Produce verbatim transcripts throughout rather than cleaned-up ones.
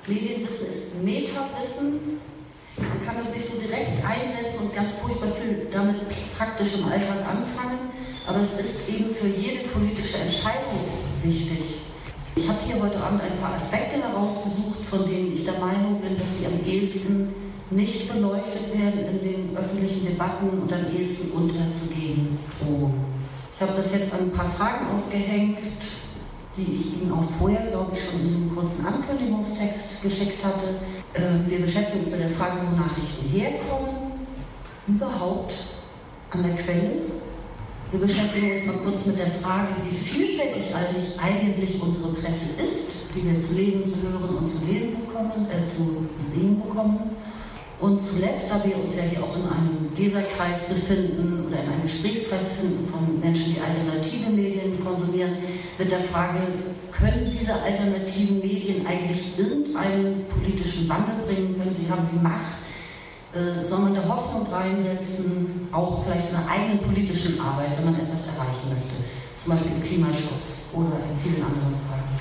Medienwissen ist Metawissen. Man kann das nicht so direkt einsetzen und ganz furchtbar viel damit praktisch im Alltag anfangen, aber es ist eben für jede politische Entscheidung wichtig. Ich habe hier heute Abend ein paar Aspekte herausgesucht, von denen ich der Meinung bin, dass sie am ehesten nicht beleuchtet werden in den öffentlichen Debatten und am ehesten unterzugehen drohen. Ich habe das jetzt an ein paar Fragen aufgehängt, die ich Ihnen auch vorher, glaube ich, schon in diesem kurzen Ankündigungstext geschickt hatte. Wir beschäftigen uns mit der Frage, wo Nachrichten herkommen, überhaupt an der Quelle. Wir beschäftigen uns mal kurz mit der Frage, wie vielfältig eigentlich unsere Presse ist, die wir zu lesen, zu hören und zu lesen bekommen, äh, zu sehen bekommen. Und zuletzt, da wir uns ja hier auch in einem Leserkreis befinden oder in einem Gesprächskreis finden von Menschen, die alternative Medien konsumieren, mit der Frage, können diese alternativen Medien eigentlich irgendeinen politischen Wandel bringen? Können sie, haben sie Macht? Äh, soll man da Hoffnung reinsetzen, auch vielleicht in einer eigenen politischen Arbeit, wenn man etwas erreichen möchte? Zum Beispiel im Klimaschutz oder in vielen anderen Fragen.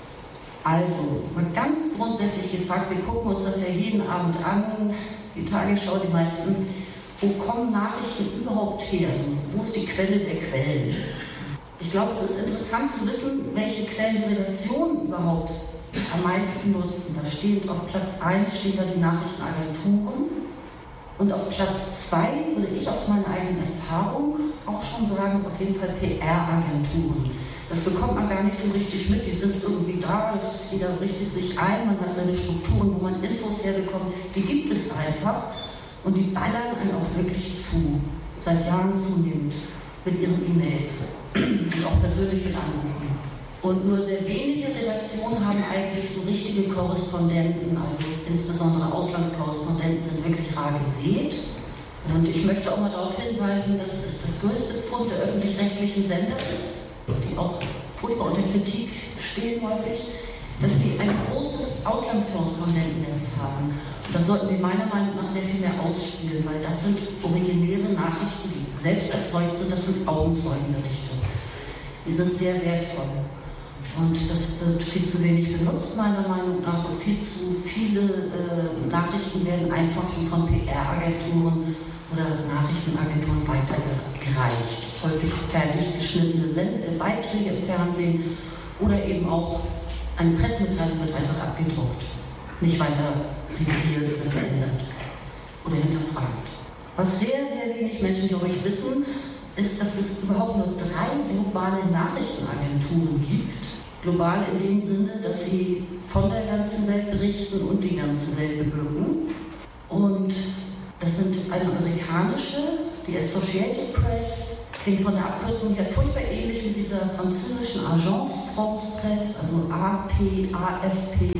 Also, mal ganz grundsätzlich gefragt, wir gucken uns das ja jeden Abend an, die Tagesschau, die meisten, wo kommen Nachrichten überhaupt her? Also, wo ist die Quelle der Quellen? Ich glaube, es ist interessant zu wissen, welche Quellen die Redaktionen überhaupt am meisten nutzen. Da steht auf Platz eins steht da die Nachrichtenagenturen und auf Platz zwei würde ich aus meiner eigenen Erfahrung auch schon sagen, auf jeden Fall P R-Agenturen. Das bekommt man gar nicht so richtig mit, die sind irgendwie da, das, jeder richtet sich ein, man hat seine Strukturen, wo man Infos herbekommt, die gibt es einfach und die ballern einen auch wirklich zu, seit Jahren zunehmend mit ihren E-Mails und auch persönlich mit Anrufen. Und nur sehr wenige Redaktionen haben eigentlich so richtige Korrespondenten, also insbesondere Auslandskorrespondenten sind wirklich rar gesät. Und ich möchte auch mal darauf hinweisen, dass es das größte Pfund der öffentlich-rechtlichen Sender ist, die auch furchtbar unter Kritik stehen häufig, dass sie ein großes Auslandskorrespondentennetz haben. Und das sollten sie meiner Meinung nach sehr viel mehr ausspielen, weil das sind originäre Nachrichten, die selbst erzeugt sind, das sind Augenzeugenberichte. Die sind sehr wertvoll. Und das wird viel zu wenig benutzt, meiner Meinung nach, und viel zu viele äh, Nachrichten werden einfach so von P R-Agenturen oder Nachrichtenagenturen weitergereicht. Häufig fertig geschnittene Send- Beiträge im Fernsehen oder eben auch eine Pressemitteilung wird einfach abgedruckt, nicht weiter redigiert oder verändert oder hinterfragt. Was sehr, sehr wenig Menschen, glaube ich, wissen, ist, dass es überhaupt nur drei globale Nachrichtenagenturen gibt. Global in dem Sinne, dass sie von der ganzen Welt berichten und die ganze Welt beglücken. Und das sind eine amerikanische, die Associated Press, klingt von der Abkürzung her furchtbar ähnlich mit dieser französischen Agence France Presse, also A P, A F P.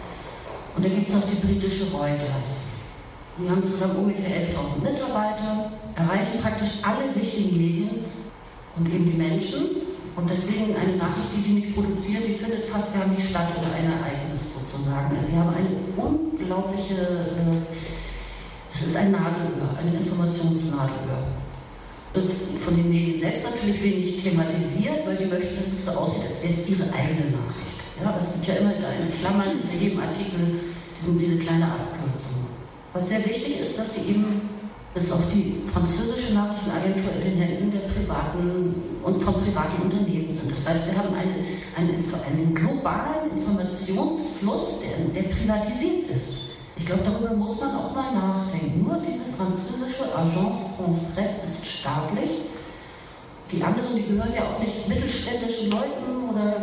Und dann gibt es noch die britische Reuters. Die haben zusammen ungefähr elftausend Mitarbeiter, erreichen praktisch alle wichtigen Medien und eben die Menschen. Und deswegen eine Nachricht, die die nicht produzieren, die findet fast gar nicht statt oder ein Ereignis sozusagen. Also sie haben eine unglaubliche, äh, das ist ein Nadelöhr, eine Informationsnadelöhr. Wird von den Medien selbst natürlich wenig thematisiert, weil die möchten, dass es so aussieht, als wäre es ihre eigene Nachricht. Ja, es gibt ja immer in Klammern unter jedem Artikel diesen, diese kleine Abkürzung. Was sehr wichtig ist, dass die eben bis auf die französische Nachrichtenagentur in den Händen der privaten und von privaten Unternehmen sind. Das heißt, wir haben eine, eine, einen globalen Informationsfluss, der, der privatisiert ist. Ich glaube, darüber muss man auch mal nachdenken. Nur diese französische Agence France Presse ist staatlich. Die anderen, die gehören ja auch nicht mittelständischen Leuten oder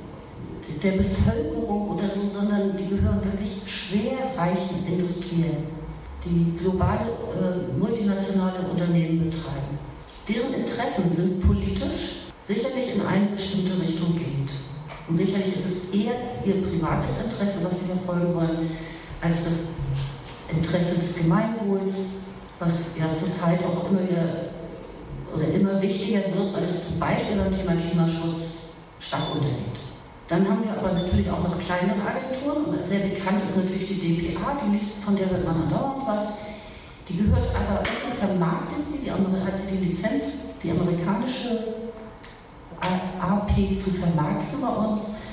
der Bevölkerung oder so, sondern die gehören wirklich schwer reichen Industriellen, die globale, äh, multinationale Unternehmen betreiben. Deren Interessen sind politisch sicherlich in eine bestimmte Richtung gehend. Und sicherlich ist es eher ihr privates Interesse, was sie verfolgen wollen, als das Interesse des Gemeinwohls, was ja zurzeit auch immer wieder oder immer wichtiger wird, weil es zum Beispiel beim Thema Klimaschutz stark untergeht. Dann haben wir aber natürlich auch noch kleinere Agenturen und sehr bekannt ist natürlich die D P A, die liest, von der hört man andauernd was. Die gehört aber, vermarktet sie, die, hat sie die Lizenz, die amerikanische A P zu vermarkten bei uns.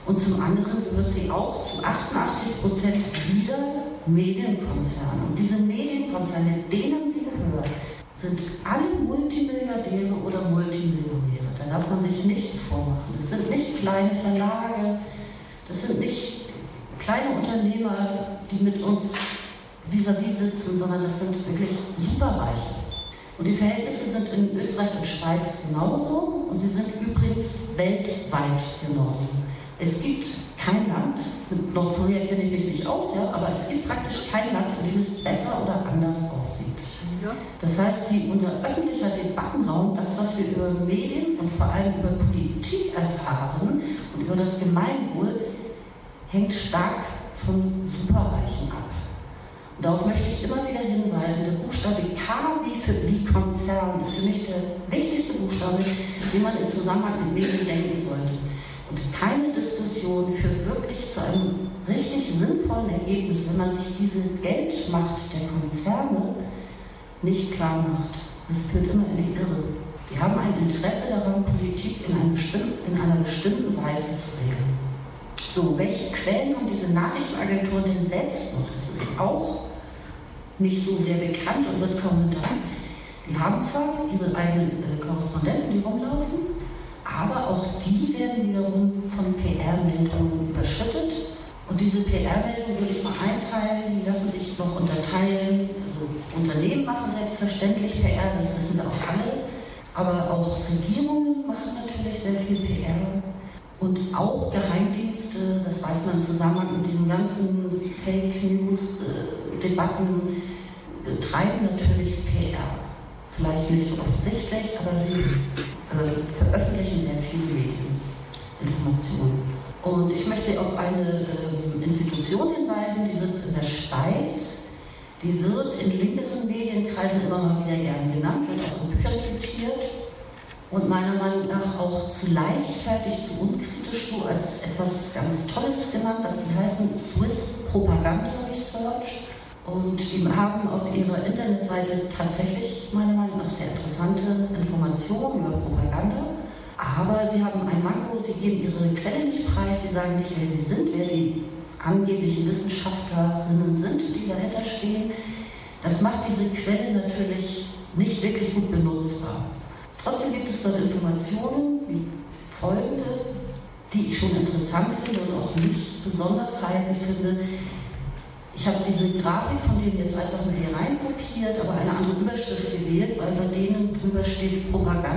Und zum anderen gehört sie auch zu achtundachtzig Prozent wieder Medienkonzernen. Und diese Medienkonzerne, denen sie gehört, sind alle Multimilliardäre oder Multimillionäre. Da darf man sich nichts vormachen. Das sind nicht kleine Verlage, das sind nicht kleine Unternehmer, die mit uns vis-à-vis sitzen, sondern das sind wirklich Superreiche. Und die Verhältnisse sind in Österreich und Schweiz genauso und sie sind übrigens weltweit genauso. Es gibt kein Land, mit Nordkorea kenne ich mich nicht aus, ja, aber es gibt praktisch kein Land, in dem es besser oder anders aussieht. Das heißt, die, unser öffentlicher Debattenraum, das, was wir über Medien und vor allem über Politik erfahren und über das Gemeinwohl, hängt stark von Superreichen ab. Und darauf möchte ich immer wieder hinweisen, der Buchstabe K wie für wie Konzern ist für mich der wichtigste Buchstabe, den man im Zusammenhang mit Medien denken sollte. Und keine Diskussion führt wirklich zu einem richtig sinnvollen Ergebnis, wenn man sich diese Geldmacht der Konzerne nicht klar macht. Es führt immer in die Irre. Die haben ein Interesse daran, Politik in, einem in einer bestimmten Weise zu regeln. So, welche Quellen haben diese Nachrichtenagenturen denn selbst noch? Das ist auch nicht so sehr bekannt und wird kaum bedacht. Die haben zwar ihre eigenen äh, Korrespondenten, die rumlaufen, aber auch die werden wiederum von P R-Meldungen überschüttet. Und diese P R-Meldungen würde ich mal einteilen, die lassen sich noch unterteilen. Also Unternehmen machen selbstverständlich P R, das wissen wir auch alle. Aber auch Regierungen machen natürlich sehr viel P R. Und auch Geheimdienste, das weiß man im Zusammenhang mit diesen ganzen Fake-News-Debatten, betreiben natürlich P R. Vielleicht nicht so offensichtlich, aber sie äh, veröffentlichen sehr viele Medieninformationen. Und ich möchte Sie auf eine äh, Institution hinweisen, die sitzt in der Schweiz. Die wird in linkeren Medienkreisen immer mal wieder gern genannt, wird auch in Büchern zitiert. Und meiner Meinung nach auch zu leichtfertig, zu unkritisch, so als etwas ganz Tolles genannt. Das die heißen Swiss Propaganda Research. Und die haben auf ihrer Internetseite tatsächlich meiner Meinung nach sehr interessante Informationen über Propaganda. Aber sie haben ein Manko, sie geben ihre Quelle nicht preis, sie sagen nicht, wer sie sind, wer die angeblichen Wissenschaftlerinnen sind, die dahinter stehen. Das macht diese Quelle natürlich nicht wirklich gut benutzbar. Trotzdem gibt es dort Informationen wie folgende, die ich schon interessant finde und auch nicht besonders heilig finde. Ich habe diese Grafik von denen jetzt einfach mal hier reinkopiert, aber eine andere Überschrift gewählt, weil bei denen drüber steht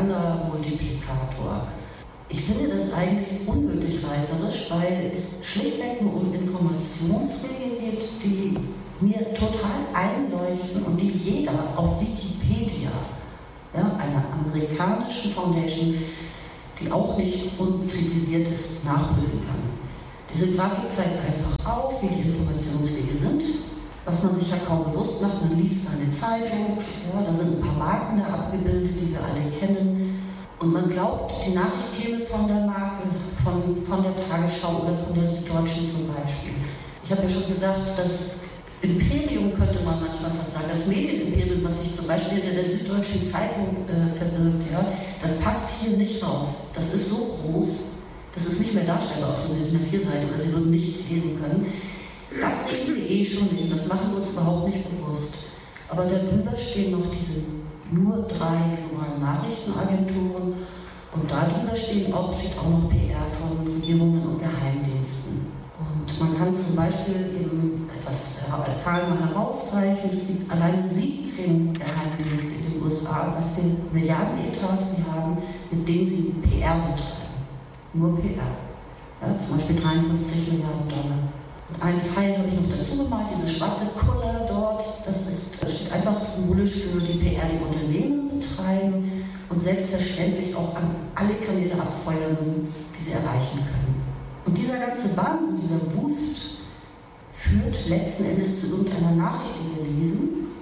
Propaganda-Multiplikator. Ich finde das eigentlich unnötig reißerisch, weil es schlichtweg nur um Informationswege geht, die mir total einleuchten und die jeder auf Wikipedia, ja, einer amerikanischen Foundation, die auch nicht unkritisiert ist, nachprüfen kann. Diese Grafik zeigt einfach auf, wie die Informationswege sind, was man sich ja kaum bewusst macht. Man liest seine Zeitung, ja, da sind ein paar Marken da abgebildet, die wir alle kennen. Und man glaubt, die Nachricht käme von der Marke, von, von der Tagesschau oder von der Süddeutschen zum Beispiel. Ich habe ja schon gesagt, das Imperium könnte man manchmal fast sagen, das Medienimperium, was sich zum Beispiel hinter der Süddeutschen Zeitung äh, verbirgt, ja, das passt hier nicht rauf. Das ist so groß, das ist nicht mehr darstellbar auf so einer vier Seite oder Sie würden nichts lesen können. Das sehen wir eh schon, das machen wir uns überhaupt nicht bewusst. Aber darüber stehen noch diese nur drei globalen Nachrichtenagenturen und darüber stehen auch, steht auch noch P R von Regierungen und Geheimdiensten. Und man kann zum Beispiel eben etwas äh, Zahlen mal herausgreifen. Es gibt alleine siebzehn Geheimdienste in den U S A, was für Milliardenetats die haben, mit denen sie P R betreiben. Nur P R. Ja, zum Beispiel dreiundfünfzig Milliarden Dollar. Und einen Pfeil habe ich noch dazu gemalt, diese schwarze Kuller dort, das, ist, das steht einfach symbolisch für die P R, die Unternehmen betreiben und selbstverständlich auch an alle Kanäle abfeuern, die sie erreichen können. Und dieser ganze Wahnsinn, dieser Wust, führt letzten Endes zu irgendeiner Nachricht, die wir lesen,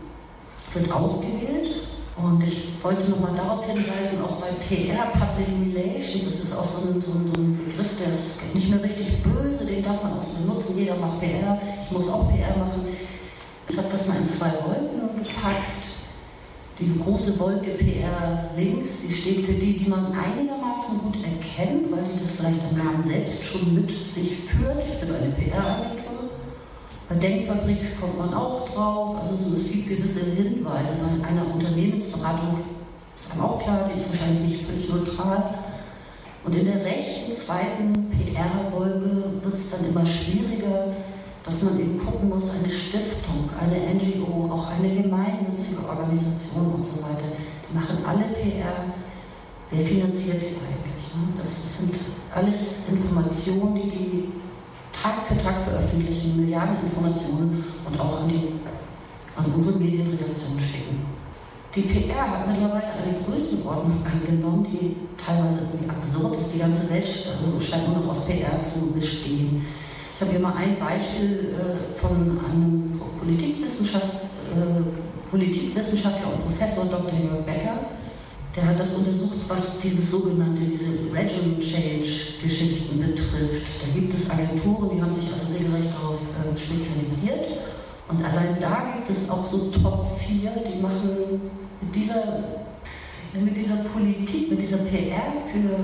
wird ausgewählt. Und ich wollte nochmal darauf hinweisen, auch bei P R, Public Relations, das ist auch so ein, so ein, so ein Begriff, der ist nicht mehr richtig böse, den darf man auch benutzen, jeder macht P R, ich muss auch P R machen. Ich habe das mal in zwei Wolken gepackt. Die große Wolke P R links, die steht für die, die man einigermaßen gut erkennt, weil die das vielleicht am Namen selbst schon mit sich führt. Ich bin eine P R-Agentur. Bei Denkfabrik kommt man auch drauf. Also so, es gibt gewisse Hinweise. Bei einer Unternehmensberatung ist einem auch klar, die ist wahrscheinlich nicht völlig neutral. Und in der rechten zweiten P R-Wolke wird es dann immer schwieriger, dass man eben gucken muss, eine Stiftung, eine N G O, auch eine gemeinnützige Organisation und so weiter, die machen alle P R. Wer finanziert die eigentlich? Ne? Das sind alles Informationen, die die Tag für Tag veröffentlichen, Milliarden Informationen und auch an, die, an unsere Medienredaktion schicken. Die P R hat mittlerweile eine Größenordnung angenommen, die teilweise irgendwie absurd ist. Die ganze Welt also scheint nur noch aus P R zu bestehen. Ich habe hier mal ein Beispiel äh, von einem Politikwissenschaft, äh, Politikwissenschaftler und Professor Doktor Jörg Becker. Der hat das untersucht, was dieses sogenannte, diese Regime Change Geschichten betrifft. Da gibt es Agenturen, die haben sich also regelrecht darauf äh, spezialisiert. Und allein da gibt es auch so Top vier, die machen mit dieser, mit dieser Politik, mit dieser P R für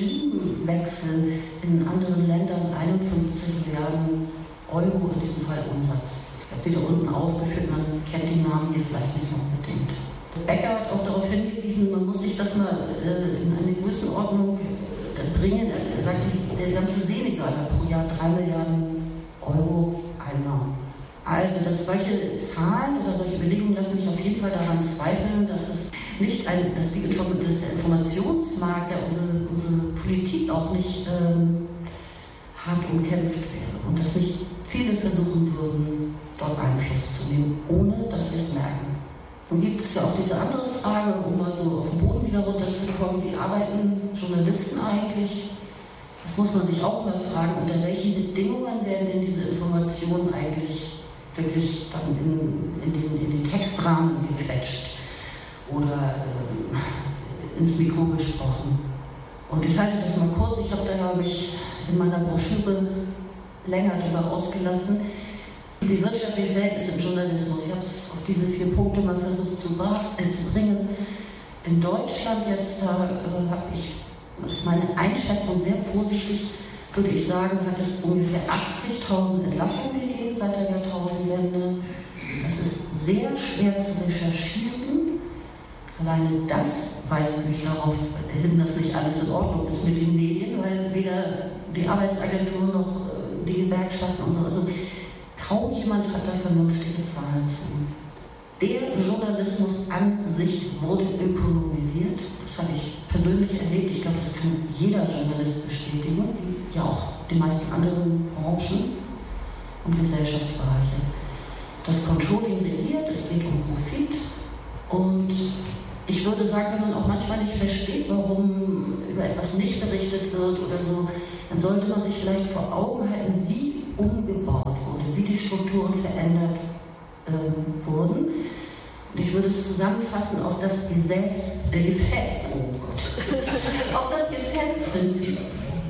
Regimewechsel in anderen Ländern einundfünfzig Milliarden Euro, in diesem Fall Umsatz. Ich habe die da unten aufgeführt, man kennt die Namen hier vielleicht nicht noch unbedingt. Becker hat auch darauf hingewiesen, man muss sich das mal äh, in eine Größenordnung äh, bringen. Er sagt, der ganze Senegal hat pro Jahr drei Milliarden Euro Einnahmen. Also, dass solche Zahlen oder solche Belegungen lassen mich auf jeden Fall daran zweifeln, dass es nicht ein, dass, die, dass der Informationsmarkt, der unsere, unsere Politik auch nicht ähm, hart umkämpft wäre und dass nicht viele versuchen würden, dort Einfluss zu nehmen, ohne dass wir es merken. Nun gibt es ja auch diese andere Frage, um mal so auf den Boden wieder runterzukommen, wie arbeiten Journalisten eigentlich? Das muss man sich auch mal fragen, unter welchen Bedingungen werden denn diese Informationen eigentlich wirklich dann in, in, den, in den Textrahmen gequetscht oder äh, ins Mikro gesprochen. Und ich halte das mal kurz, ich habe da ja mich in meiner Broschüre länger darüber ausgelassen, die wirtschaftliche Verhältnisse im Journalismus. Ich habe es auf diese vier Punkte mal versucht zu, äh, zu bringen. In Deutschland jetzt, da äh, habe ich, das ist meine Einschätzung sehr vorsichtig, würde ich sagen, hat es ungefähr achtzigtausend Entlassungen gegeben seit der Jahrtausendwende. Das ist sehr schwer zu recherchieren. Alleine das weist mich darauf hin, dass nicht alles in Ordnung ist mit den Medien, weil weder die Arbeitsagentur noch die Gewerkschaften und so, also kaum jemand hat da vernünftige Zahlen zu. Der Journalismus an sich wurde ökonomisiert. Das habe ich persönlich erlebt. Ich glaube, das kann jeder Journalist bestätigen, wie ja auch die meisten anderen Branchen und Gesellschaftsbereiche. Das Controlling regiert, es geht um Profit. Und ich würde sagen, wenn man auch manchmal nicht versteht, warum über etwas nicht berichtet wird oder so, dann sollte man sich vielleicht vor Augen halten, wie umgebaut wurde, wie die Strukturen verändert äh, wurden. Und ich würde es zusammenfassen auf das Gesäß, äh, Gefäß, oh Gott, auf das Gefäßprinzip.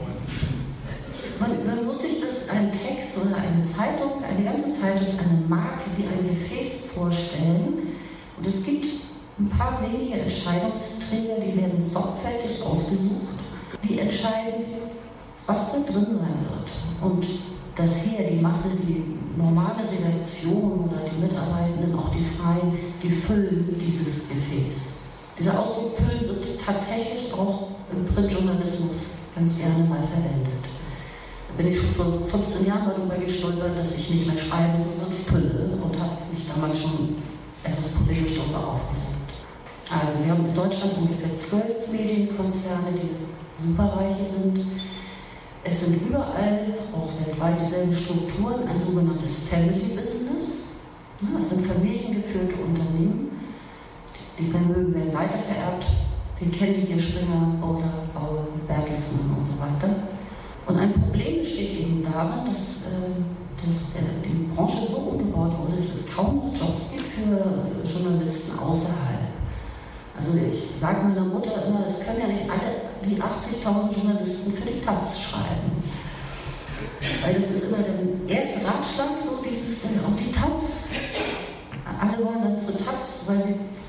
Man, man muss sich das, einen Text oder eine Zeitung, eine ganze Zeitung, eine Marke wie ein Gefäß vorstellen. Und es gibt ein paar wenige Entscheidungsträger, die werden sorgfältig ausgesucht, die entscheiden, was da drin sein wird. Und das Heer, die Masse, die normale Redaktion oder die Mitarbeitenden, auch die Freien, die füllen dieses Gefäß. Dieser Ausdruck füllen wird tatsächlich auch im Printjournalismus ganz gerne mal verwendet. Da bin ich schon vor fünfzehn Jahren mal darüber gestolpert, dass ich nicht mehr schreibe, sondern fülle und habe mich damals schon etwas polemisch darüber aufgeregt. Also wir haben in Deutschland ungefähr zwölf Medienkonzerne, die superreiche sind. Es sind überall, auch weltweit, dieselben Strukturen, ein sogenanntes Family Business. Ja, es sind familiengeführte Unternehmen. Die Vermögen werden weitervererbt. Wir kennen die hier, Springer, Bowler, Bauer, Bertelsmann und so weiter. Und ein Problem besteht eben darin, dass, äh, dass der, die Branche so umgebaut wurde, dass es kaum noch Jobs gibt für Journalisten außerhalb. Also ich sage meiner Mutter immer, es können ja nicht alle die achtzigtausend Journalisten für die Taz schreiben. Weil das ist immer der erste Ratschlag, so dieses, und die Taz. Alle wollen dann zur Taz, weil sie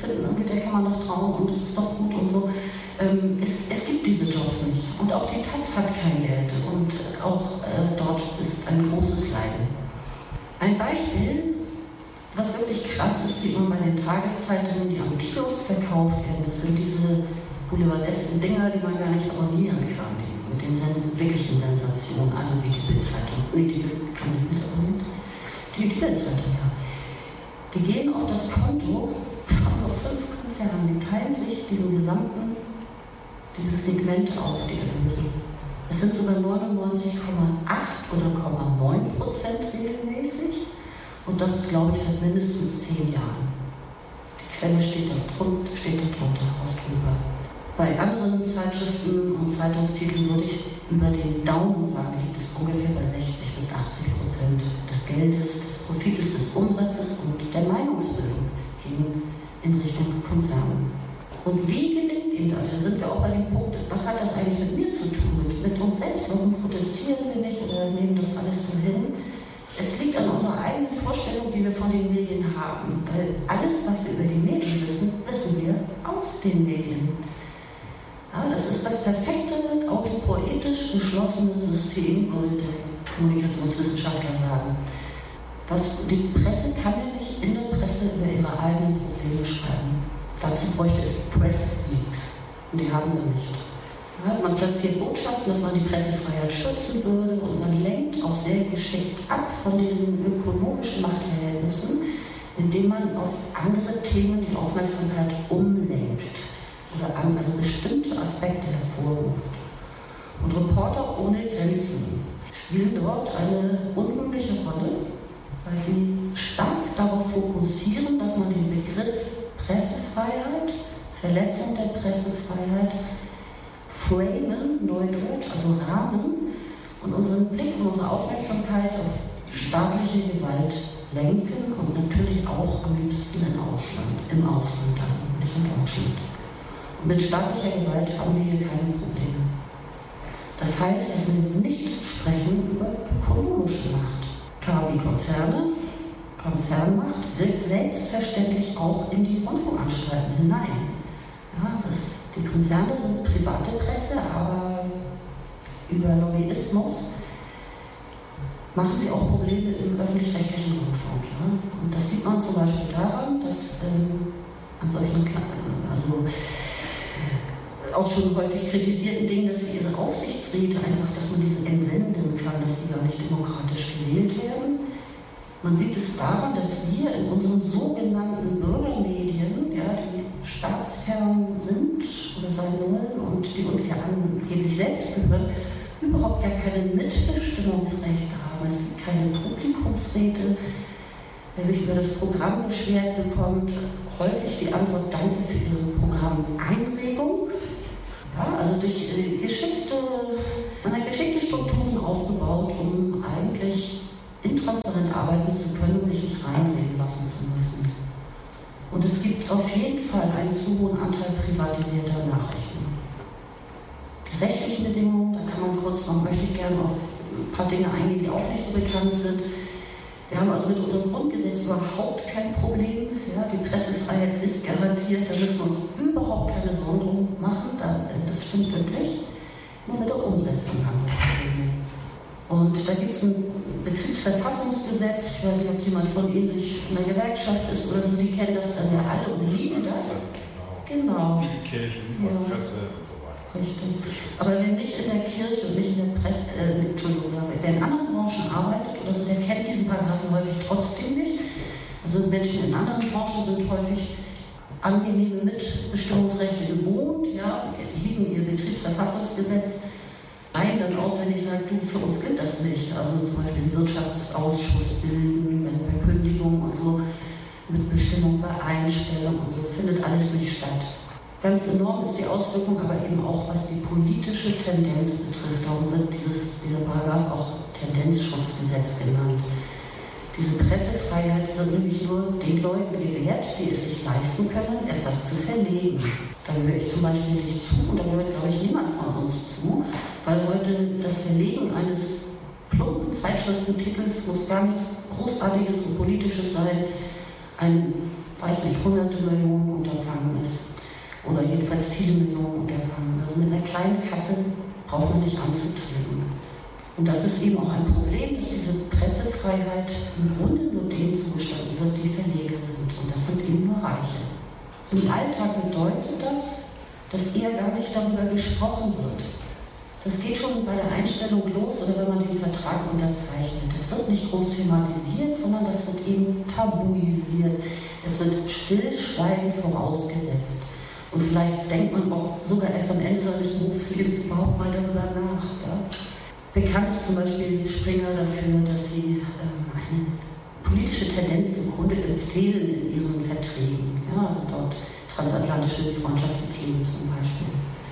finden, irgendwie der kann man noch trauen und das ist doch gut und so. Ähm, es, es gibt diese Jobs nicht. Und auch die Taz hat kein Geld und auch äh, dort ist ein großes Leiden. Ein Beispiel, was wirklich krass ist, sieht man bei den Tageszeitungen, die am Kiosk verkauft werden. Das sind diese boulevardesken Dinger, die man gar nicht abonnieren kann, die, mit den sen wirklichen Sensationen, also wie die Bild-Zeitung. Nee, die Bild kann ich nicht abonnieren. Die, die Bild-Zeitung, ja. Die gehen auf das Konto von noch fünf Konzernen, die teilen sich diesen gesamten, dieses Segment auf, die Erlöse. Es sind sogar neunundneunzig Komma acht oder neun Prozent regelmäßig und das ist, glaube ich, seit mindestens zehn Jahren. Die Quelle steht da drunter, steht da drunter, aus drüber. Bei anderen Zeitschriften und Zeitungstiteln würde ich über den Daumen sagen, liegt es ungefähr bei sechzig bis achtzig Prozent des Geldes, des Profites, des Umsatzes und der Meinungsbildung gehen in Richtung Konzerne. Und wie gelingt Ihnen das? Da sind wir auch bei dem Punkt, was hat das eigentlich mit mir zu tun, mit, mit uns selbst? Warum protestieren wir nicht oder nehmen das alles so hin? Es liegt an unserer eigenen Vorstellung, die wir von den Medien haben. Weil alles, was wir über die Medien wissen, wissen wir aus den Medien. Ja, das ist das perfekte, autopoetisch geschlossene System, würde der Kommunikationswissenschaftler sagen. Was, die Presse kann ja nicht in der Presse über ihre eigenen Probleme schreiben. Dazu bräuchte es Press-Leaks. Und die haben wir nicht. Ja, man platziert Botschaften, dass man die Pressefreiheit schützen würde und man lenkt auch sehr geschickt ab von diesen ökonomischen Machtverhältnissen, indem man auf andere Themen die Aufmerksamkeit umlenkt oder an, also bestimmte Aspekte hervorruft. Und Reporter ohne Grenzen spielen dort eine unrühmliche Rolle, weil sie stark darauf fokussieren, dass man den Begriff Pressefreiheit, Verletzung der Pressefreiheit, framen, neudeutsch, also rahmen, und unseren Blick und unsere Aufmerksamkeit auf staatliche Gewalt lenken und natürlich auch am liebsten im Ausland, im Ausland, also nicht in Deutschland. Und mit staatlicher Gewalt haben wir hier keine Probleme. Das heißt, dass wir nicht sprechen über ökonomische Macht. K wie Konzerne, Konzernmacht wirkt selbstverständlich auch in die Rundfunkanstalten hinein. Ja, das, die Konzerne sind private Presse, aber über Lobbyismus machen sie auch Probleme im öffentlich-rechtlichen Rundfunk. Ja? Und das sieht man zum Beispiel daran, dass ähm, an solchen, also auch schon häufig kritisierten Dingen, dass sie ihre Aufsichtsräte einfach, dass man diese entsenden kann, dass die gar nicht demokratisch gewählt werden. Man sieht es daran, dass wir in unseren sogenannten Bürgermedien, ja, die staatsfern sind oder sein sollen und die uns ja angeblich selbst gehören, überhaupt gar keine Mitbestimmungsrechte haben. Es gibt keine Publikumsräte. Wer sich über das Programm beschwert, bekommt häufig die Antwort: Danke für Ihre Programmeinregung. Ja, also durch äh, geschickte, man hat geschickte Strukturen aufgebaut, um eigentlich intransparent arbeiten zu können und sich nicht reinreden lassen zu müssen. Und es gibt auf jeden Fall einen zu hohen Anteil privatisierter Nachrichten. Die rechtlichen Bedingungen, da kann man kurz noch, möchte ich gerne auf ein paar Dinge eingehen, die auch nicht so bekannt sind. Wir haben also mit unserem Grundgesetz überhaupt kein Problem. Ja, die Pressefreiheit ist garantiert, da müssen wir uns überhaupt keine Sorgen drum machen. Das stimmt wirklich. Nur mit der Umsetzung haben wir Probleme. Und da gibt es ein Betriebsverfassungsgesetz, ich weiß nicht, ob jemand von Ihnen sich in einer Gewerkschaft ist oder so, die kennen das dann ja alle und lieben das. Genau. Wie die Kirchen und ja. Presse und so weiter. Richtig. Aber wer nicht in der Kirche und nicht in der Presse, äh, Entschuldigung, wer in anderen Branchen arbeitet oder so, der kennt diesen Paragraphen häufig trotzdem nicht. Also Menschen in anderen Branchen sind häufig angenehme Mitbestimmungsrechte gewohnt, ja, lieben ihr Betriebsverfassungsgesetz. Nein, dann auch, wenn ich sage, du, für uns gilt das nicht. Also zum Beispiel einen Wirtschaftsausschuss bilden, wenn bei Kündigung und so, mit Bestimmung bei Einstellung und so, findet alles nicht statt. Ganz enorm ist die Auswirkung aber eben auch, was die politische Tendenz betrifft. Darum wird dieses, dieser Paragraph auch Tendenzschutzgesetz genannt. Diese Pressefreiheit wird nämlich nur den Leuten gewährt, die es sich leisten können, etwas zu verlegen. Da gehöre ich zum Beispiel nicht zu und da gehört, glaube ich, niemand von uns zu, weil heute das Verlegen eines plumpen Zeitschriftentitels muss gar nichts Großartiges und Politisches sein. ein, weiß nicht, hunderte Millionen Unterfangen ist. Oder jedenfalls viele Millionen Unterfangen. Also mit einer kleinen Kasse braucht man nicht anzutreten. Und das ist eben auch ein Problem, dass diese Pressefreiheit im Grunde nur denen zugestanden wird, die Verleger sind. Und das sind eben nur Reiche. Im Alltag bedeutet das, dass eher gar nicht darüber gesprochen wird. Das geht schon bei der Einstellung los oder wenn man den Vertrag unterzeichnet. Das wird nicht groß thematisiert, sondern das wird eben tabuisiert. Es wird stillschweigend vorausgesetzt. Und vielleicht denkt man auch sogar erst am Ende seines Berufslebens überhaupt mal darüber nach. Ja? Bekannt ist zum Beispiel Springer dafür, dass sie ähm, eine politische Tendenz im Grunde empfehlen in ihren Verträgen. Ja? Also dort transatlantische Freundschaften pflegen zum Beispiel.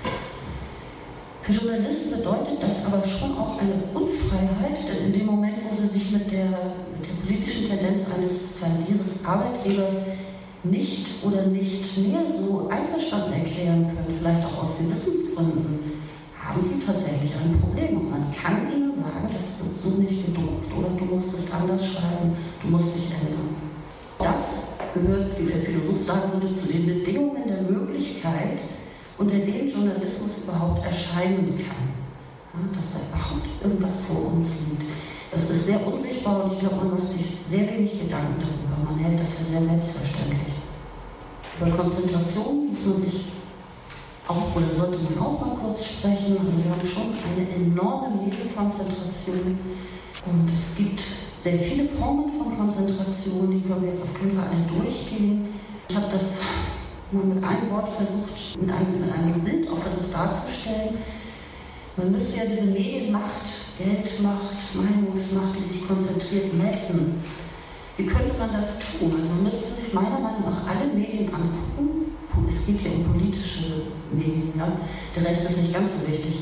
Für Journalisten bedeutet das aber schon auch eine Unfreiheit, denn in dem Moment, wo sie sich mit der, mit der politischen Tendenz eines Verlierers Arbeitgebers nicht oder nicht mehr so einverstanden erklären können, vielleicht auch aus Gewissensgründen, haben sie tatsächlich ein Problem. Und man kann ihnen sagen, das wird so nicht gedruckt oder du musst es anders schreiben, du musst dich ändern. Das gehört, wie der Philosoph sagen würde, zu den Bedingungen der Möglichkeit, unter denen Journalismus überhaupt erscheinen kann. Ja, dass da überhaupt irgendwas vor uns liegt. Das ist sehr unsichtbar und ich glaube, man macht sich sehr wenig Gedanken darüber. Man hält das für sehr selbstverständlich. Über Konzentration muss man sich auch, oder sollte man auch mal kurz sprechen. Also wir haben schon eine enorme Medienkonzentration und es gibt sehr viele Formen von Konzentration, die können wir jetzt auf keinen Fall alle durchgehen. Ich habe das mal mit einem Wort versucht, mit einem, mit einem Bild auch versucht darzustellen. Man müsste ja diese Medienmacht, Geldmacht, Meinungsmacht, die sich konzentriert, messen. Wie könnte man das tun? Also man müsste sich meiner Meinung nach alle Medien angucken. Es geht hier um politische Medien, ja? Der Rest ist nicht ganz so wichtig.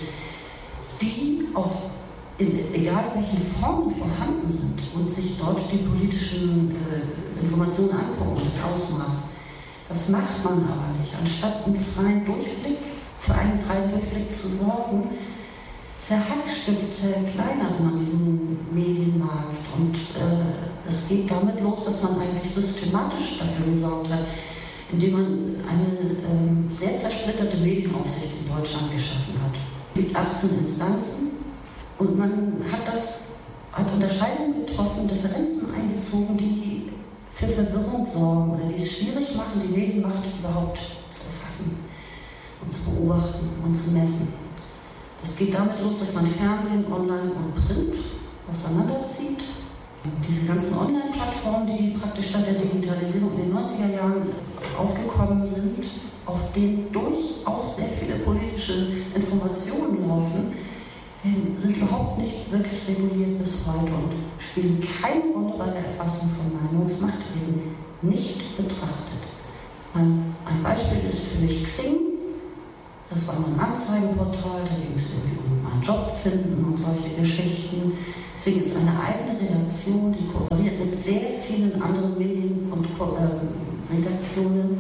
Die auf, in, egal welchen Formen vorhanden sind und sich dort die politischen äh, Informationen angucken, das Ausmaß. Das macht man aber nicht. Anstatt einen freien Durchblick, für einen freien Durchblick zu sorgen, zerhackstückt, zerkleinert man diesen Medienmarkt. Und äh, es geht damit los, dass man eigentlich systematisch dafür gesorgt hat, indem man eine ähm, sehr zersplitterte Medienaufsicht in Deutschland geschaffen hat. Es gibt achtzehn Instanzen und man hat, das, hat Unterscheidungen getroffen, Differenzen eingezogen, die für Verwirrung sorgen oder die es schwierig machen, die Medienmacht überhaupt zu erfassen und zu beobachten und zu messen. Das geht damit los, dass man Fernsehen, Online und Print auseinanderzieht. Diese ganzen Online-Plattformen, die praktisch statt der Digitalisierung in den neunziger Jahren aufgekommen sind, auf denen durchaus sehr viele politische Informationen laufen, sind überhaupt nicht wirklich reguliert bis heute und spielen keine Rolle bei der Erfassung von Meinungsmacht, werden nicht betrachtet. Ein, ein Beispiel ist für mich Xing. Das war ein Anzeigenportal, da ging es irgendwie um einen Job finden und solche Geschichten. Xing ist eine eigene Redaktion, die kooperiert mit sehr vielen anderen Medien und äh, Redaktionen.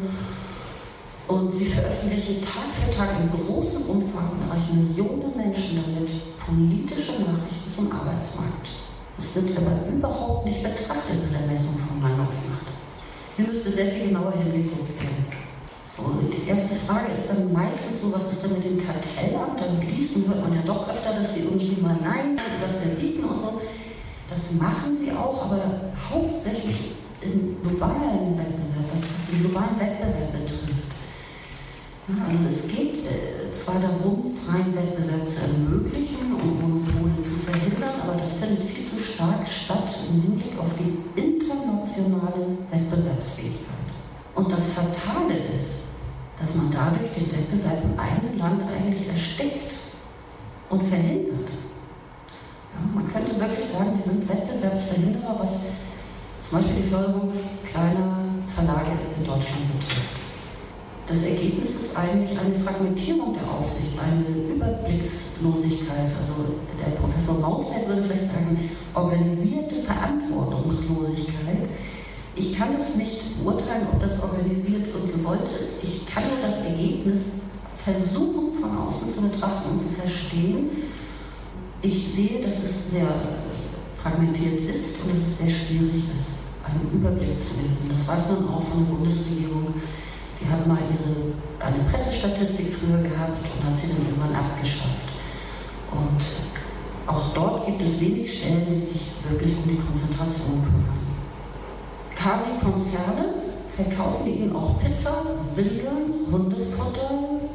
Und sie veröffentlichen Tag für Tag in großem Umfang und erreichen Millionen Menschen damit politische Nachrichten zum Arbeitsmarkt. Es wird aber überhaupt nicht betrachtet in der Messung von Meinungsmacht. Hier müsste sehr viel genauer hingeguckt werden. So, die erste Frage ist dann meistens so, was ist denn mit dem Kartellamt? Dann liest und hört man ja doch öfter, dass sie irgendwie mal Nein, das verbieten und so. Das machen sie auch, aber hauptsächlich im globalen Wettbewerb, was den globalen Wettbewerb betrifft. Ja, also es geht äh, zwar darum, freien Wettbewerb zu ermöglichen und Monopole zu verhindern, aber das findet viel zu stark statt im Hinblick auf die internationale Wettbewerbsfähigkeit. Und das Fatale ist, dass man dadurch den Wettbewerb im eigenen Land eigentlich erstickt und verhindert. Ja, man könnte wirklich sagen, die sind Wettbewerbsverhinderer, was zum Beispiel die Förderung kleiner Verlage in Deutschland betrifft. Das Ergebnis ist eigentlich eine Fragmentierung der Aufsicht, eine Überblickslosigkeit. Also der Professor Mausfeld würde vielleicht sagen, organisierte Verantwortungslosigkeit. Ich kann das nicht beurteilen, ob das organisiert und gewollt ist. Ich kann nur das Ergebnis versuchen, von außen zu betrachten und zu verstehen. Ich sehe, dass es sehr fragmentiert ist und dass es sehr schwierig ist. einen Überblick zu gewinnen. Das weiß man auch von der Bundesregierung. Die hat mal ihre, eine Pressestatistik früher gehabt und hat sie dann irgendwann abgeschafft. Und auch dort gibt es wenig Stellen, die sich wirklich um die Konzentration kümmern. Kabi-Konzerne verkaufen ihnen auch Pizza, Windeln, Hundefutter.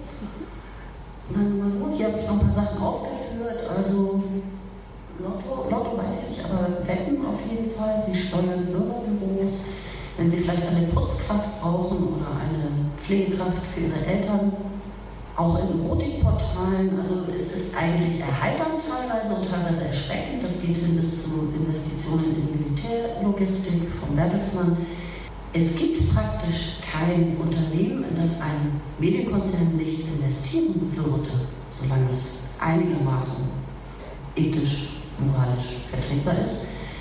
Hier habe ich noch ein paar Sachen aufgeführt, also Lotto, Lotto weiß ich nicht, aber Wetten auf jeden Fall. Sie steuern Bürgerbüros. Wenn Sie vielleicht eine Putzkraft brauchen oder eine Pflegekraft für Ihre Eltern, auch in Erotikportalen. Also es ist eigentlich erheiternd teilweise und teilweise erschreckend. Das geht hin bis zu Investitionen in Militärlogistik von Bertelsmann. Es gibt praktisch kein Unternehmen, in das ein Medienkonzern nicht investieren würde, solange es einigermaßen ethisch, moralisch vertretbar ist.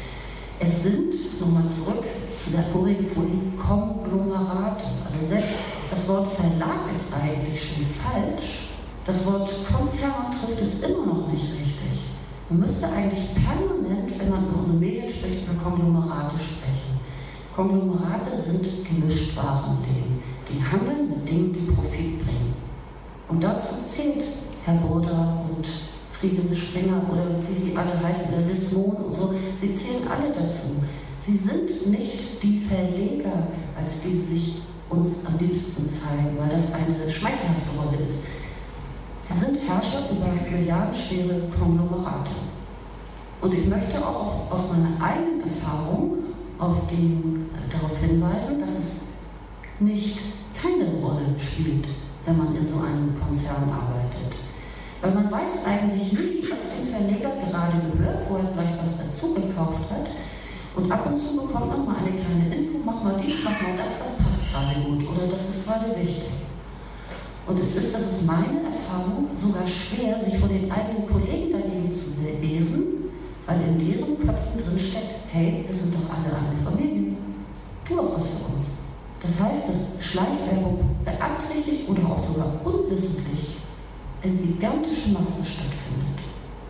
Es sind, nochmal zurück zu der vorigen Folie, Konglomerate. Also selbst das Wort Verlag ist eigentlich schon falsch. Das Wort Konzern trifft es immer noch nicht richtig. Man müsste eigentlich permanent, wenn man über unsere Medien spricht, über Konglomerate sprechen. Konglomerate sind Gemischtwarenläden. Die handeln mit Dingen, die Profit bringen. Und dazu zählt Herr Burda und Friedel Springer oder wie sie alle heißen, der Liz Mohn und so. Sie zählen alle dazu. Sie sind nicht die Verleger, als die sie sich uns am liebsten zeigen, weil das eine schmeichelhafte Rolle ist. Sie sind Herrscher über milliardenschwere Konglomerate. Und ich möchte auch aus meiner eigenen Erfahrung auf den, äh, darauf hinweisen, dass es nicht keine Rolle spielt, wenn man in so einem Konzern arbeitet. Weil man weiß eigentlich nie, was dem Verleger gerade gehört, wo er vielleicht was dazu gekauft hat. Und ab und zu bekommt man mal eine kleine Info, mach mal dies, mach mal das, das passt gerade gut oder das ist gerade wichtig. Und es ist, das ist meine Erfahrung, sogar schwer, sich von den eigenen Kollegen dagegen zu wehren, weil in deren Köpfen drin steckt, hey, wir sind doch alle eine Familie, tu doch was für uns. Das heißt, dass Schleichwerbung beabsichtigt oder auch sogar unwissentlich in gigantischem Maße stattfindet.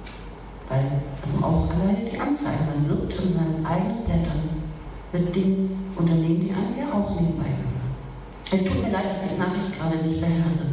Weil, also auch alleine die Anzeigen, man wirbt in seinen eigenen Blättern mit den Unternehmen, die einem ja auch nebenbei gehören. Es tut mir leid, dass die Nachrichten gerade nicht besser sind.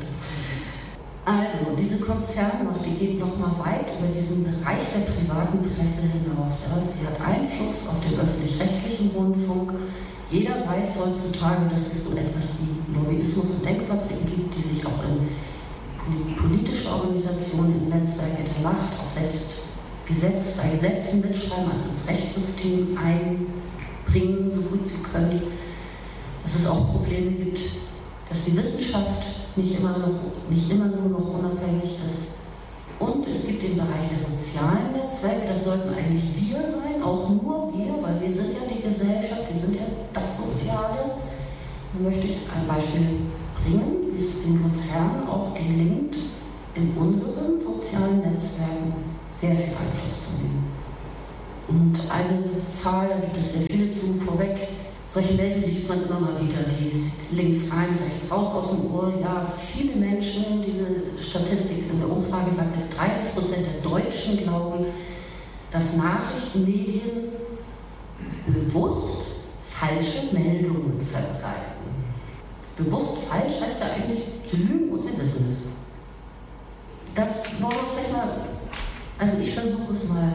Also, diese Konzernmacht, die geht nochmal weit über diesen Bereich der privaten Presse hinaus. Ja. Sie hat Einfluss auf den öffentlich-rechtlichen Rundfunk. Jeder weiß heutzutage, dass es so etwas wie Lobbyismus und Denkfabriken gibt, die sich auch in politische Organisationen, in Netzwerke der Macht, auch selbst Gesetz, bei Gesetzen mitschreiben, also ins Rechtssystem einbringen, so gut sie können. Dass es auch Probleme gibt, dass die Wissenschaft nicht immer, noch, nicht immer nur noch unabhängig ist. Und es gibt den Bereich der sozialen Netzwerke, das sollten eigentlich wir sein, auch nur wir, weil wir sind ja die Gesellschaft, wir sind ja das Soziale. Da möchte ich ein Beispiel bringen, wie es den Konzernen auch gelingt, in unseren sozialen Netzwerken sehr viel Einfluss zu nehmen. Und eine Zahl, da gibt es sehr viele zu, vorweg, solche Meldungen liest man immer mal wieder, die links rein, rechts raus aus dem Ohr. Ja, viele Menschen, diese Statistik in der Umfrage sagt jetzt, dreißig Prozent der Deutschen glauben, dass Nachrichtenmedien bewusst falsche Meldungen verbreiten. Bewusst falsch heißt ja eigentlich, sie lügen und sie wissen es. Das wollen wir uns gleich mal, also ich versuche es mal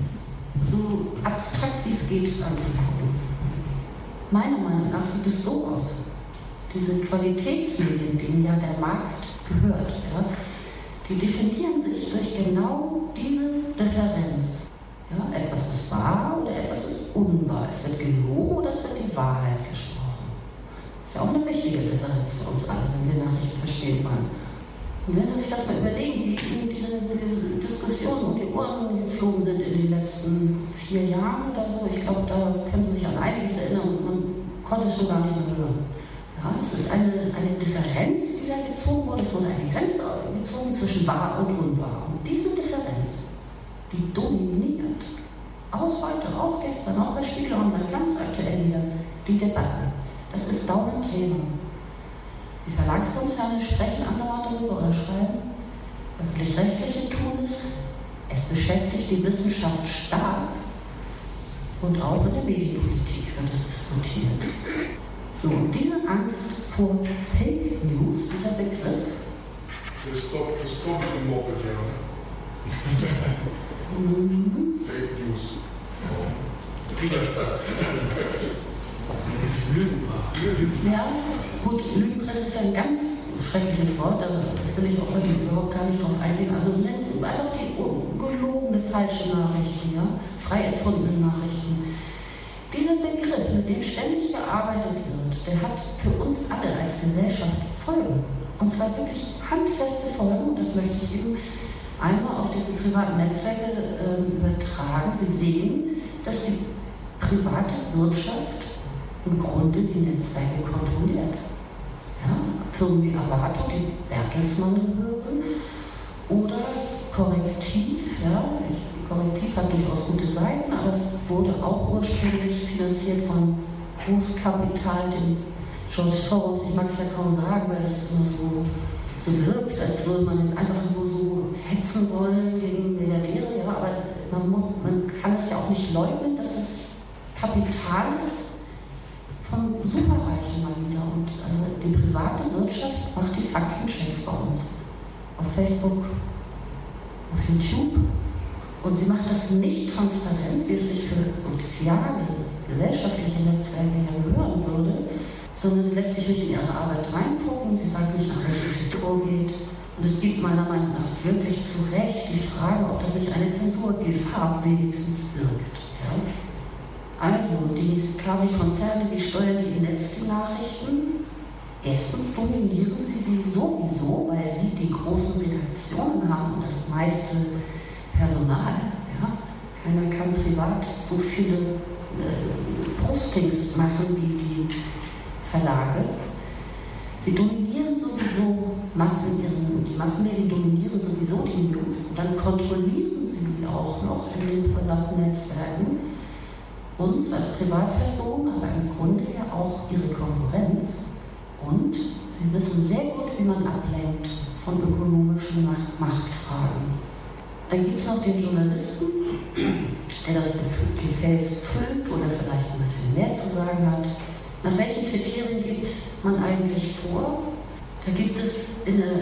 so abstrakt wie es geht anzugucken. Meiner Meinung nach sieht es so aus. Diese Qualitätsmedien, denen ja der Markt gehört, ja, die definieren sich durch genau diese Differenz. Ja, etwas ist wahr oder etwas ist unwahr. Es wird gelogen oder es wird die Wahrheit gesprochen. Das ist ja auch eine wichtige Differenz für uns alle, wenn wir Nachrichten verstehen wollen. Und wenn Sie sich das mal überlegen, wie Ihnen diese, diese Diskussionen um die Ohren geflogen sind in den letzten vier Jahren oder so, ich glaube, da können Sie sich an einiges erinnern und man konnte es schon gar nicht mehr hören. Ja, es ist eine, eine Differenz, die da gezogen wurde, es wurde eine Grenze gezogen zwischen wahr und unwahr. Und diese Differenz, die dominiert, auch heute, auch gestern, auch bei Spiegel Online, ganz aktuell wieder, die Debatten. Das ist dauernd Thema. Die Verlagskonzerne sprechen andauernd darüber oder schreiben. Öffentlich-Rechtliche tun es. Es beschäftigt die Wissenschaft stark. Und auch in der Medienpolitik wird es diskutiert. So, und diese Angst vor Fake News, dieser Begriff, das kommt, das kommt im Moped, ja. mhm. Fake News. Widerstand. Lügenpresse. Ja, gut, Lügenpresse ist ja ein ganz schreckliches Wort, aber das will ich auch heute überhaupt gar nicht drauf eingehen. Also einfach die gelogene, falsche Nachrichten, ja, frei erfundene Nachrichten. Dieser Begriff, mit dem ständig gearbeitet wird, der hat für uns alle als Gesellschaft Folgen. Und zwar wirklich handfeste Folgen, und das möchte ich eben einmal auf diese privaten Netzwerke äh, übertragen. Sie sehen, dass die private Wirtschaft im Grunde die Netzwerke kontrolliert. Ja? Firmen wie Avato, die Bertelsmann gehören, oder Korrektiv. Ja? Korrektiv hat durchaus gute Seiten, aber es wurde auch ursprünglich finanziert von Großkapital, dem George Soros. Ich mag es ja kaum sagen, weil das immer so, so wirkt, als würde man jetzt einfach nur so hetzen wollen gegen Milliardäre. Ja? Aber man, muss, man kann es ja auch nicht leugnen, dass es Kapital ist von Superreichen mal wieder. Und also die private Wirtschaft macht die Faktenchecks bei uns. Auf Facebook, auf YouTube. Und sie macht das nicht transparent, wie es sich für soziale, gesellschaftliche Netzwerke ja gehören würde, sondern sie lässt sich nicht in ihre Arbeit reingucken, sie sagt nicht, nach welchem Film vorgeht. Und es gibt meiner Meinung nach wirklich zu Recht die Frage, ob das nicht eine Zensurgefahr wenigstens birgt. Ja? Also, die Kabelkonzerne, die steuern die Netz die Nachrichten. Erstens dominieren sie sie sowieso, weil sie die großen Redaktionen haben und das meiste Personal. Ja? Keiner kann privat so viele äh, Postings machen wie die Verlage. Sie dominieren sowieso Massen, die Massenmedien dominieren sowieso die News. Und dann kontrollieren sie sie auch noch in den privaten Netzwerken. Uns als Privatpersonen, aber im Grunde ja auch ihre Konkurrenz. Und sie wissen sehr gut, wie man ablenkt von ökonomischen Machtfragen. Dann gibt es noch den Journalisten, der das Gefäß füllt oder vielleicht ein bisschen mehr zu sagen hat. Nach welchen Kriterien gibt man eigentlich vor? Da gibt es in, eine,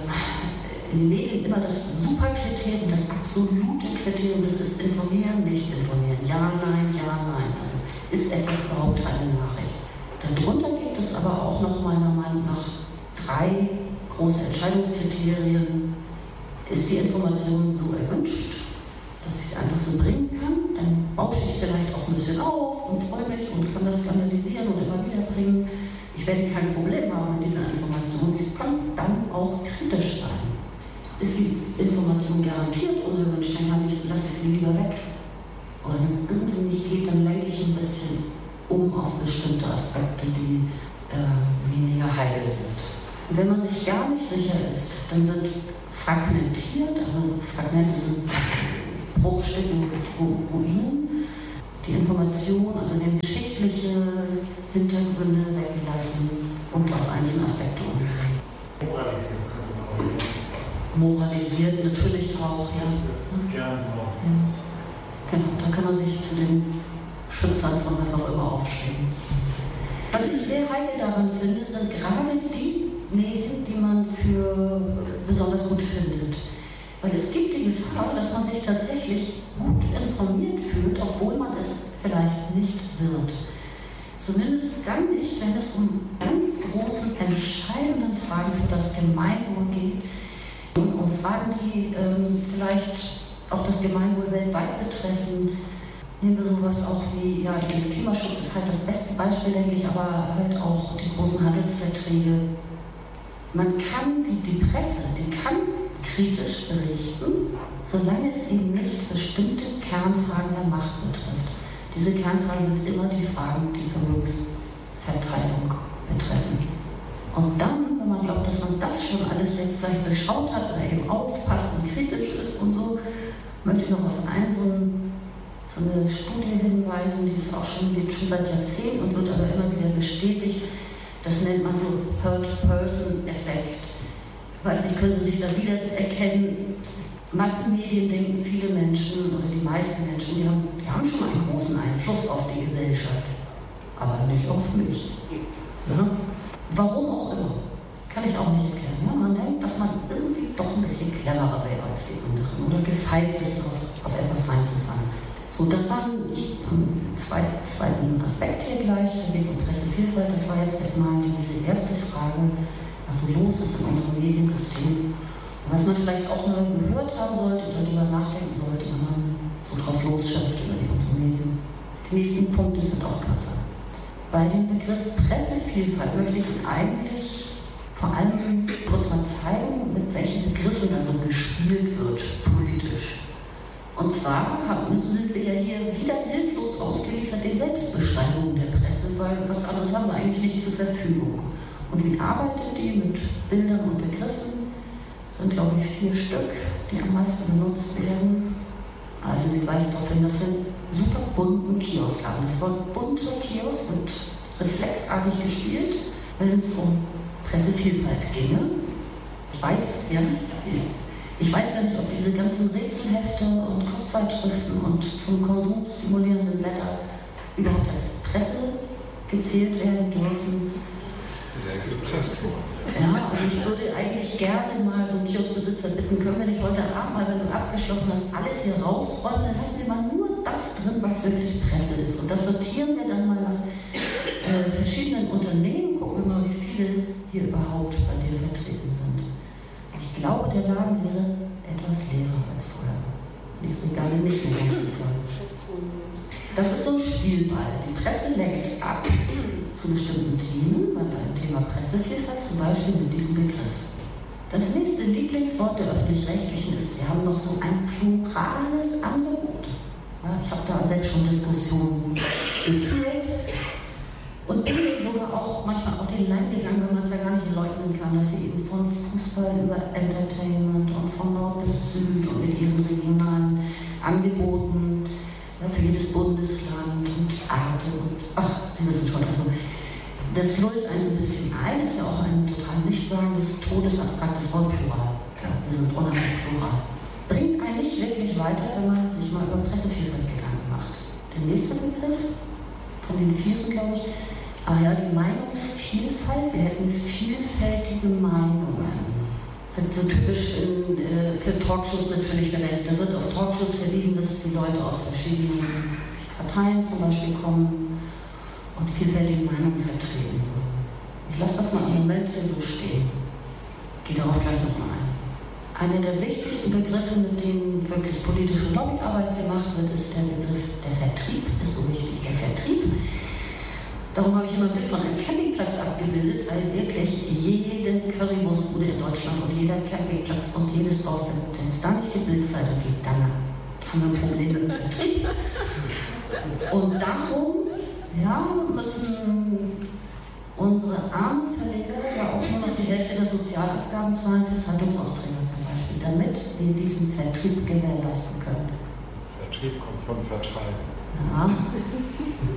in den Medien immer das Superkriterium, das absolute Kriterium, das ist informieren, nicht informieren. Ja, nein, ja, nein. Also ist etwas überhaupt eine Nachricht. Darunter gibt es aber auch noch meiner Meinung nach drei große Entscheidungskriterien. Ist die Information so erwünscht, dass ich sie einfach so bringen kann? Dann bausche ich es vielleicht auch ein bisschen auf und freue mich und kann das skandalisieren und immer wieder bringen. Ich werde kein Problem haben mit dieser Information. Ich kann dann auch kritisch sein. Ist die Information garantiert unerwünscht, dann kann ich, lasse ich sie lieber weg. Oder wenn es irgendwie nicht geht, dann lenke ich ein bisschen um auf bestimmte Aspekte, die äh, weniger heikel sind. Und wenn man sich gar nicht sicher ist, dann wird fragmentiert, also Fragmente sind Bruchstücke, Ruinen, die Information, also werden geschichtliche Hintergründe weggelassen und auf einzelne Aspekte umgehen. Moralisiert natürlich auch, ja. ja. Genau, da kann man sich zu den Schützern von was auch immer aufschwingen. Was ich sehr heikel daran finde, sind gerade die Medien, die man für besonders gut findet. Weil es gibt die Gefahr, dass man sich tatsächlich gut informiert fühlt, obwohl man es vielleicht nicht wird. Zumindest dann nicht, wenn es um ganz große, entscheidende Fragen für das Gemeinwohl geht und um Fragen, die ähm, vielleicht auch das Gemeinwohl weltweit betreffen. Nehmen wir sowas auch wie, ja, der Klimaschutz ist halt das beste Beispiel, denke ich, aber halt auch die großen Handelsverträge. Man kann, die, die Presse, die kann kritisch berichten, solange es eben nicht bestimmte Kernfragen der Macht betrifft. Diese Kernfragen sind immer die Fragen, die Vermögensverteilung betreffen. Und dann, wenn man glaubt, dass man das schon alles jetzt vielleicht durchschaut hat oder eben aufpasst und kritisch ist und so, möchte ich noch auf einen so, ein, so eine Studie hinweisen, die es auch schon gibt, schon seit Jahrzehnten und wird aber immer wieder bestätigt. Das nennt man so Third-Person-Effekt. Ich weiß nicht, können Sie sich da wieder erkennen? Massenmedien denken viele Menschen oder die meisten Menschen, die haben, die haben schon einen großen Einfluss auf die Gesellschaft, aber nicht auf mich. Ja? Warum auch immer. Kann ich auch nicht erklären. Ja? Man denkt, dass man irgendwie doch ein bisschen cleverer wäre als die anderen oder gefeit ist, auf, auf etwas reinzufallen. So, das war ein zweiten, zweiten Aspekt hier gleich, da geht es um Pressevielfalt. Das war jetzt erstmal diese erste Frage, was so los ist in unserem Mediensystem. Und was man vielleicht auch mal gehört haben sollte oder darüber nachdenken sollte, wenn man so drauf losschöpft über die unsere Medien. Die nächsten Punkte sind auch kürzer. Bei dem Begriff Pressevielfalt möchte ich eigentlich vor allem kurz mal zeigen, mit welchen Begriffen da so gespielt wird, politisch. Und zwar sind wir ja hier wieder hilflos ausgeliefert den Selbstbeschreibungen der Presse, weil was anderes haben wir eigentlich nicht zur Verfügung. Und wie arbeitet die mit Bildern und Begriffen? Das sind, glaube ich, vier Stück, die am meisten benutzt werden. Also sie weist darauf hin, dass wir einen super bunten Kiosk haben. Das Wort bunter Kiosk wird reflexartig gespielt, wenn es um Pressevielfalt ginge. Ich weiß, ja, ich weiß ja nicht, ob diese ganzen Rätselhefte und Kochzeitschriften und zum Konsum stimulierenden Blätter überhaupt als Presse gezählt werden dürfen. Ja, also ich würde eigentlich gerne mal so einen Kioskbesitzer bitten, können wir nicht heute Abend mal, wenn du abgeschlossen hast, alles hier rausräumen, dann lassen wir mal nur das drin, was wirklich Presse ist. Und das sortieren wir dann mal nach äh, verschiedenen Unternehmen, gucken wir mal, wie viele hier überhaupt bei dir vertreten sind. Ich glaube, der Laden wäre etwas leerer als vorher. Die Regale nicht mehr ganz so voll. Das ist so ein Spielball. Die Presse lenkt ab zu bestimmten Themen, beim Thema Pressevielfalt zum Beispiel mit diesem Begriff. Das nächste Lieblingswort der Öffentlich-Rechtlichen ist, wir haben noch so ein plurales Angebot. Ja, ich habe da selbst schon Diskussionen geführt und bin sogar auch manchmal auf den Leim gegangen, wenn man es ja gar nicht leugnen kann, dass sie eben von Fußball über Entertainment und von Nord bis Süd und mit ihren regionalen Angeboten, ja, für jedes Bundesland und Arte und ach, Sie wissen schon, also das lullt einen so ein bisschen ein, ist ja auch ein total nichtssagendes, todesabstraktes Wort plural. Ja, wir sind unheimlich plural. Bringt einen nicht wirklich weiter, wenn man sich mal über Pressevielfalt Gedanken macht. Der nächste Begriff, von den vielen, glaube ich, ah ja, die Meinungsvielfalt, wir hätten vielfältige Meinungen. Wird so typisch in, äh, für Talkshows natürlich verwendet. Da wird auf Talkshows verwiesen, dass die Leute aus verschiedenen Parteien zum Beispiel kommen und vielfältige Meinungen vertreten. Ich lasse das mal im Moment hier so stehen. Ich gehe darauf gleich nochmal ein. Einer der wichtigsten Begriffe, mit denen wirklich politische Lobbyarbeit gemacht wird, ist der Begriff der Vertrieb. Ist so wichtig, der Vertrieb. Darum habe ich immer ein Bild von einem Campingplatz abgebildet, weil wirklich jede Currywurstbude in Deutschland und jeder Campingplatz und jedes Dorf, wenn es da nicht die Bildzeitung gibt, dann haben wir ein Problem mit dem Vertrieb. Und darum ja, müssen unsere armen Verleger ja auch nur noch die Hälfte der Sozialabgaben zahlen für Zeitungsausträger zum Beispiel, damit wir diesen Vertrieb gewährleisten können. Vertrieb kommt von Vertreiben. Ja.